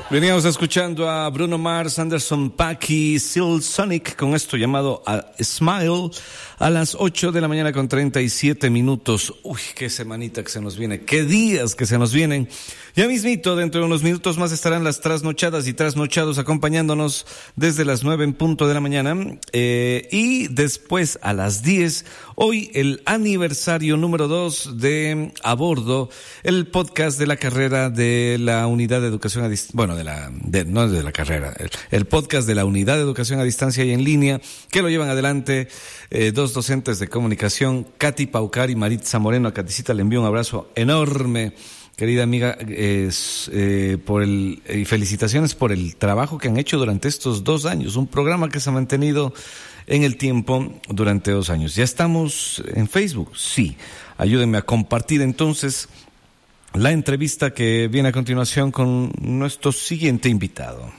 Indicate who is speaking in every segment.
Speaker 1: Veníamos escuchando a Bruno Mars, Anderson .Paak y Silk Sonic con esto llamado Smile a las 8 de la mañana con 37 minutos. Uy, qué semanita que se nos viene, qué días que se nos vienen. Ya mismito, dentro de unos minutos más estarán las trasnochadas y trasnochados acompañándonos desde las 9 en punto de la mañana. Y después a las 10, hoy el aniversario número 2 de A Bordo, el podcast de la carrera de la Unidad de Educación a Distancia, bueno, no de la carrera, el podcast de la Unidad de Educación a Distancia y en línea, que lo llevan adelante dos docentes de comunicación, Katy Paucar y Maritza Moreno. A Katicita le envío un abrazo enorme, querida amiga, y felicitaciones por el trabajo que han hecho durante estos 2 años, un programa que se ha mantenido en el tiempo durante 2 años. ¿Ya estamos en Facebook? Sí. Ayúdenme a compartir entonces la entrevista que viene a continuación con nuestro siguiente invitado.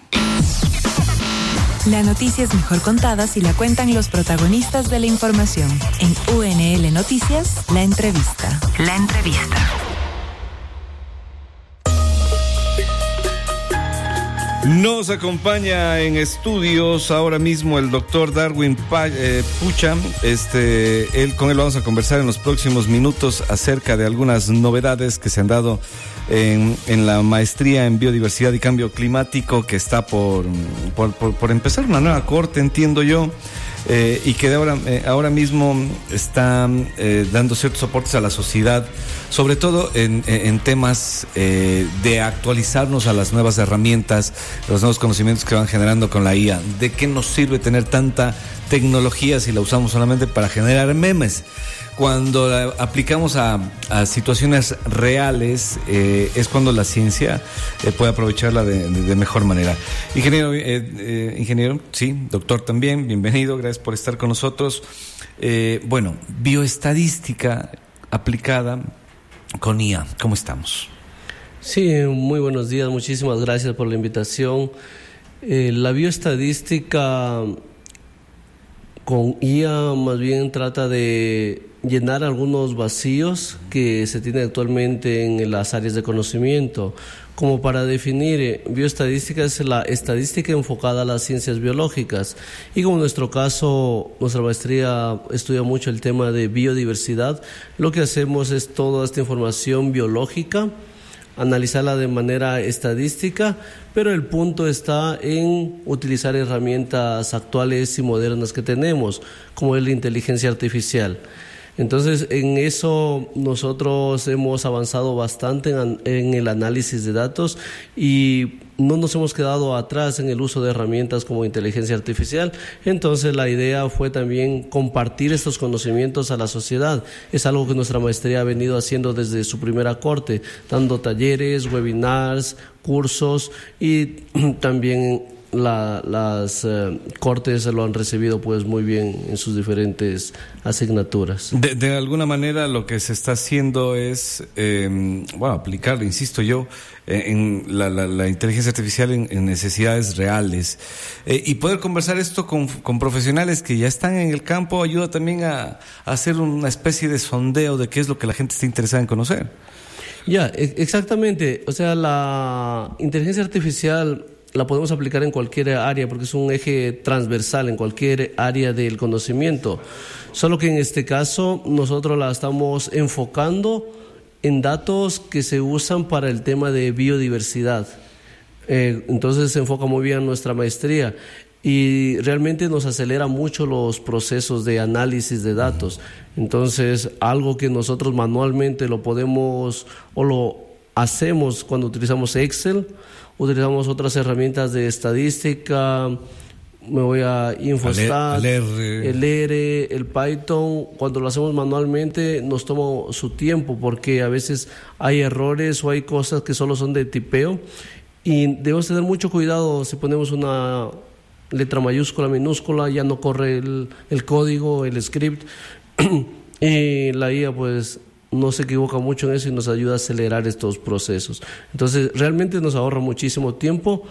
Speaker 2: La noticia es mejor contada si la cuentan los protagonistas de la información. En UNL Noticias, la entrevista. La entrevista.
Speaker 1: Nos acompaña en estudios ahora mismo el doctor Darwin Pucha. Con él vamos a conversar en los próximos minutos acerca de algunas novedades que se han dado en la maestría en biodiversidad y cambio climático, que está por empezar una nueva corte, entiendo yo. Y que ahora mismo está dando ciertos aportes a la sociedad, sobre todo en temas de actualizarnos a las nuevas herramientas, los nuevos conocimientos que van generando con la IA. ¿De qué nos sirve tener tanta tecnología si la usamos solamente para generar memes? Cuando la aplicamos a situaciones reales, es cuando la ciencia puede aprovecharla de mejor manera. Ingeniero, sí, doctor también, bienvenido, gracias por estar con nosotros. Bioestadística aplicada con IA, ¿cómo estamos?
Speaker 3: Sí, muy buenos días, muchísimas gracias por la invitación. La bioestadística con IA más bien trata de llenar algunos vacíos que se tienen actualmente en las áreas de conocimiento. Como para definir, bioestadística es la estadística enfocada a las ciencias biológicas, y como en nuestro caso, nuestra maestría estudia mucho el tema de biodiversidad, lo que hacemos es toda esta información biológica, analizarla de manera estadística, pero el punto está en utilizar herramientas actuales y modernas que tenemos, como es la inteligencia artificial. Entonces, en eso nosotros hemos avanzado bastante en el análisis de datos y no nos hemos quedado atrás en el uso de herramientas como inteligencia artificial. Entonces, la idea fue también compartir estos conocimientos a la sociedad. Es algo que nuestra maestría ha venido haciendo desde su primera corte, dando talleres, webinars, cursos, y también las cortes lo han recibido pues muy bien en sus diferentes asignaturas.
Speaker 1: De alguna manera lo que se está haciendo es aplicar, insisto yo, en la inteligencia artificial en necesidades reales, y poder conversar esto con profesionales que ya están en el campo ayuda también a hacer una especie de sondeo de qué es lo que la gente está interesada en conocer.
Speaker 3: Ya, exactamente. O sea, la inteligencia artificial la podemos aplicar en cualquier área porque es un eje transversal en cualquier área del conocimiento. Solo que en este caso nosotros la estamos enfocando en datos que se usan para el tema de biodiversidad. Entonces se enfoca muy bien nuestra maestría y realmente nos acelera mucho los procesos de análisis de datos. Entonces, algo que nosotros manualmente lo podemos o lo hacemos cuando utilizamos Excel, utilizamos otras herramientas de estadística, me voy a Infostat, el R, el Python. Cuando lo hacemos manualmente nos toma su tiempo porque a veces hay errores o hay cosas que solo son de tipeo y debemos tener mucho cuidado. Si ponemos una letra mayúscula, minúscula, ya no corre el código, el script y la IA pues no se equivoca mucho en eso y nos ayuda a acelerar estos procesos. Entonces, realmente nos ahorra muchísimo tiempo